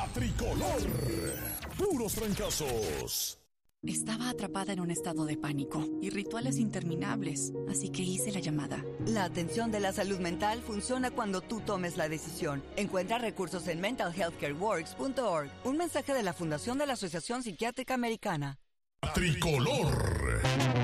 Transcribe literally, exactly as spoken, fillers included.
Tricolor. Puros trancazos. Estaba atrapada en un estado de pánico y rituales interminables, así que hice la llamada. La atención de la salud mental funciona cuando tú tomes la decisión. Encuentra recursos en mental health care works punto org. Un mensaje de la Fundación de la Asociación Psiquiátrica Americana. Tricolor.